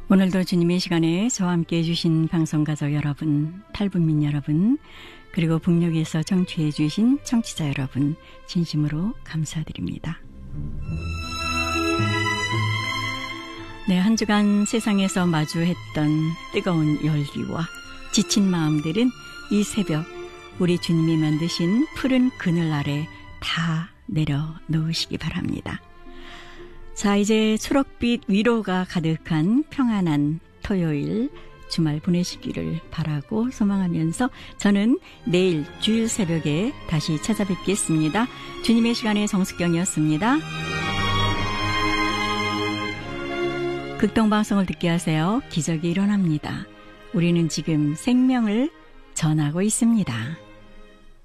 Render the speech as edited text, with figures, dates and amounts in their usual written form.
오늘도 주님의 시간에 저와 함께 해주신 방송가족 여러분, 탈북민 여러분, 그리고 북녘에서 청취해 주신 청취자 여러분, 진심으로 감사드립니다. 네, 한 주간 세상에서 마주했던 뜨거운 열기와 지친 마음들은 이 새벽 우리 주님이 만드신 푸른 그늘 아래 다 내려놓으시기 바랍니다. 자, 이제 초록빛 위로가 가득한 평안한 토요일 주말 보내시기를 바라고 소망하면서 저는 내일 주일 새벽에 다시 찾아뵙겠습니다. 주님의 시간의 정숙경이었습니다. 극동방송을 듣게 하세요. 기적이 일어납니다. 우리는 지금 생명을 전하고 있습니다.